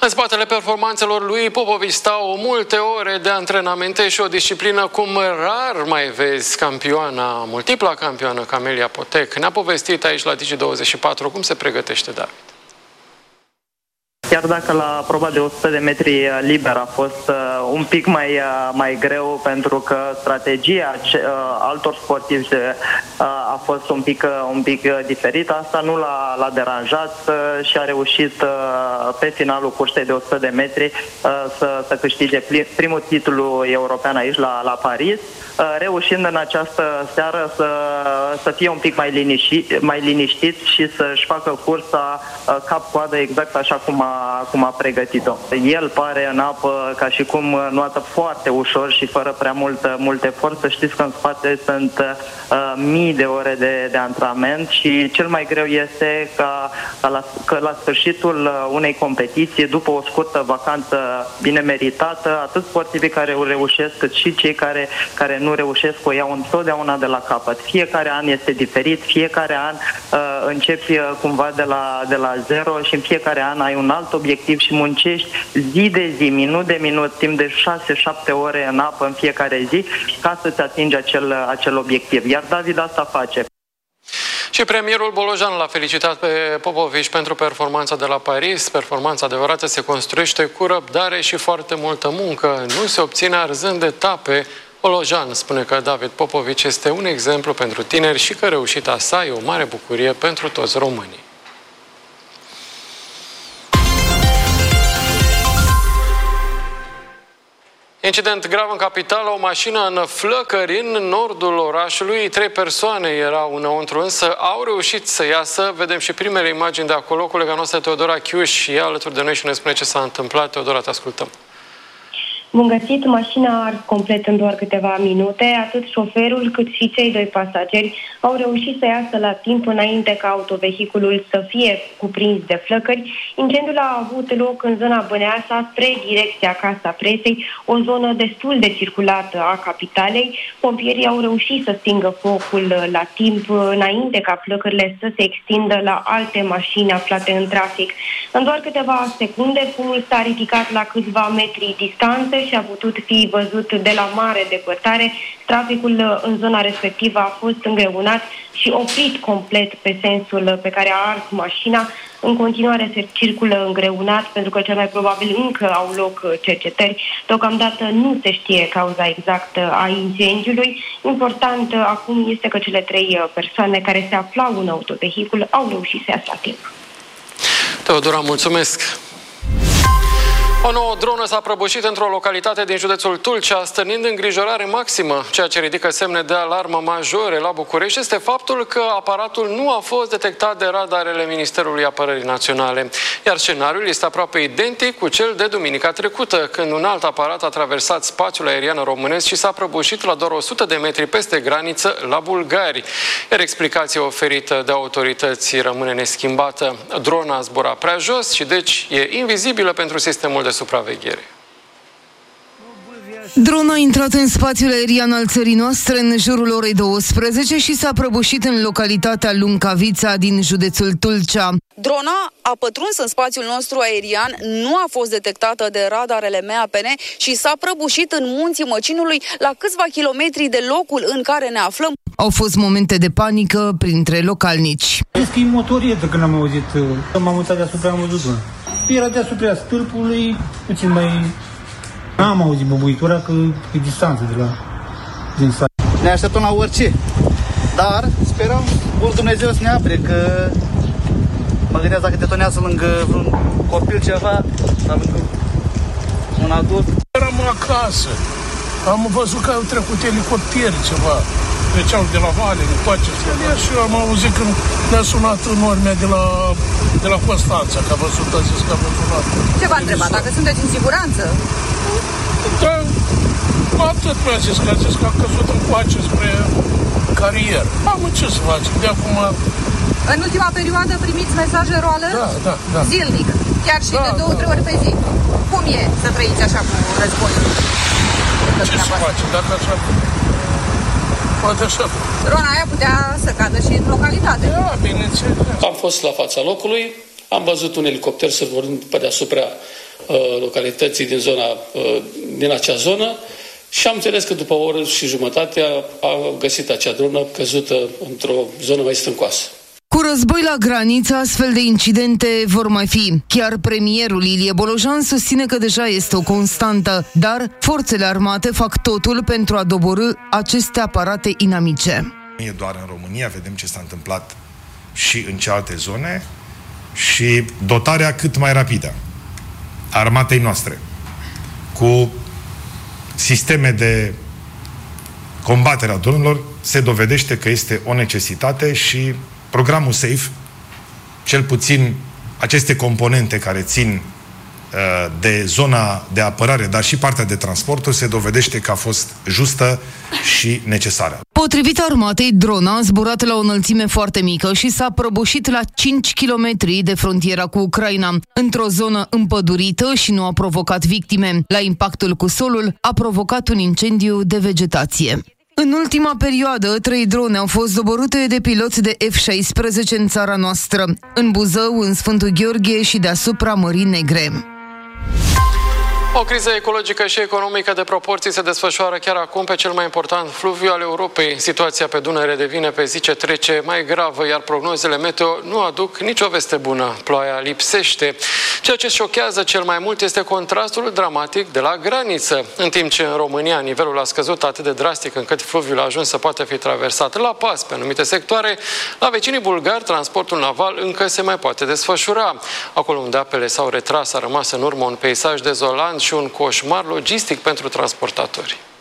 În spatele performanțelor lui Popovici stau multe ore de antrenamente și o disciplină cum rar mai vezi. Multipla campioană Camelia Potec ne-a povestit aici la Digi24 cum se pregătește David. Chiar dacă la proba de 100 de metri liber a fost un pic mai greu, pentru că strategia altor sportivi a fost un pic diferită, asta nu l-a deranjat și a reușit pe finalul cursei de 100 de metri să câștige primul titlu european aici la Paris, reușind în această seară să fie un pic mai liniștit și să-și facă cursa cap-coadă exact așa cum a pregătit-o. El pare în apă ca și cum nuată foarte ușor și fără prea mult efort. Să știți că în spate sunt mii de ore de antrenament și cel mai greu este că la sfârșitul unei competiții, după o scurtă vacanță bine meritată, atât sportivii care o reușesc, cât și cei care nu reușesc o iau întotdeauna de la capăt. Fiecare an este diferit, fiecare an începi cumva de la zero și în fiecare an ai un alt obiectiv și muncești zi de zi, minut de minut, timp de 6-7 ore în apă în fiecare zi ca să-ți atingi acel obiectiv. Iar David asta face. Și premierul Bolojan l-a felicitat pe Popovici pentru performanța de la Paris. Performanța adevărată se construiește cu răbdare și foarte multă muncă. Nu se obține arzând etape. Bolojan spune că David Popovici este un exemplu pentru tineri și că reușita sa e o mare bucurie pentru toți românii. Incident grav în capitală, o mașină în flăcări în nordul orașului. 3 persoane erau înăuntru, însă au reușit să iasă. Vedem și primele imagini de acolo. Colega noastră Teodora Chiuș e alături de noi și ne spune ce s-a întâmplat. Teodora, te ascultăm. Bun găsit, mașina a ars complet în doar câteva minute. Atât șoferul cât și cei 2 pasageri au reușit să iasă la timp înainte ca autovehiculul să fie cuprins de flăcări. Incendiul a avut loc în zona Băneasa, spre direcția Casa Presei, o zonă destul de circulată a capitalei. Pompierii au reușit să stingă focul la timp înainte ca flăcările să se extindă la alte mașini aflate în trafic. În doar câteva secunde, fumul s-a ridicat la câțiva metri distanță și a putut fi văzut de la mare depărtare. Traficul în zona respectivă a fost îngreunat și oprit complet pe sensul pe care a ars mașina. În continuare se circulă îngreunat pentru că cel mai probabil încă au loc cercetări. Deocamdată nu se știe cauza exactă a incendiului. Important acum este că cele 3 persoane care se aflau în autovehicul au reușit să iasă la timp. Teodora, mulțumesc! O nouă dronă s-a prăbușit într-o localitate din județul Tulcea, stârnind îngrijorare maximă. Ceea ce ridică semne de alarmă majore la București este faptul că aparatul nu a fost detectat de radarele Ministerului Apărării Naționale. Iar scenariul este aproape identic cu cel de duminica trecută, când un alt aparat a traversat spațiul aerian românesc și s-a prăbușit la doar 100 de metri peste graniță la bulgari. Iar explicația oferită de autorități rămâne neschimbată. Drona zbura prea jos și deci e invizibilă pentru sistemul de supraveghere. Drona a intrat în spațiul aerian al țării noastre în jurul orei 12 și s-a prăbușit în localitatea Luncavița din județul Tulcea. Drona a pătruns în spațiul nostru aerian, nu a fost detectată de radarele MAPN și s-a prăbușit în munții Măcinului la câțiva kilometri de locul în care ne aflăm. Au fost momente de panică printre localnici. Cred că e motorietă când am auzit. M-am uitat deasupra, am văzut drona. Era deasupra stâlpului, puțin mai... N-am auzit bubuitura, că e distanță din sat. Ne așteptăm la orice, dar sperăm mult Dumnezeu să ne apere, că mă gândesc dacă detonează lângă vreun copil ceva, sau lângă un adult. Eram acasă, am văzut că au trecut elicopteri ceva, treceau de la vale, de toate astea. Și eu am auzit când ne-a sunat normea de la Constanța, că a văzut, a zis că a văzut. Ce v-a întrebat? Dacă sunteți în siguranță? Da, atât mi-a zis, că a zis că a căzut în coace spre carieră. Am ce să facem, de acum... În ultima perioadă primiți mesaje roală? Da. Zilnic, chiar și de 2-3 ori pe zi. Cum e să trăiți așa cu războiul? Ce să facem, dacă așa... Poate așa. Drona aia putea să cadă și în localitate. Da, bineînțeles. Am fost la fața locului, Am văzut un elicopter săvârând pe deasupra localității din acea zonă și am înțeles că după o oră și jumătate a găsit acea dronă căzută într-o zonă mai stâncoasă. Cu război la graniță, astfel de incidente vor mai fi. Chiar premierul Ilie Bolojan susține că deja este o constantă, dar forțele armate fac totul pentru a doborî aceste aparate inamice. Nu e doar în România, vedem ce s-a întâmplat și în cealaltă zone și dotarea cât mai rapidă a armatei noastre cu sisteme de combatere a dronelor se dovedește că este o necesitate și programul SAFE, cel puțin aceste componente care țin de zona de apărare, dar și partea de transporturi, se dovedește că a fost justă și necesară. Potrivit armatei, drona a zburat la o înălțime foarte mică și s-a prăbușit la 5 km de frontiera cu Ucraina, într-o zonă împădurită și nu a provocat victime. La impactul cu solul a provocat un incendiu de vegetație. În ultima perioadă, 3 drone au fost doborâte de piloți de F-16 în țara noastră, în Buzău, în Sfântul Gheorghe și deasupra Mării Negre. O criză ecologică și economică de proporții se desfășoară chiar acum pe cel mai important fluviu al Europei. Situația pe Dunăre devine pe zi ce trece mai gravă, iar prognozele meteo nu aduc nicio veste bună. Ploaia lipsește. Ceea ce șochează cel mai mult este contrastul dramatic de la graniță. În timp ce în România nivelul a scăzut atât de drastic încât fluviul a ajuns să poată fi traversat la pas pe anumite sectoare, la vecinii bulgari transportul naval încă se mai poate desfășura. Acolo unde apele s-au retras a rămas în urmă un peisaj dezolant și un coșmar logistic pentru transportatori.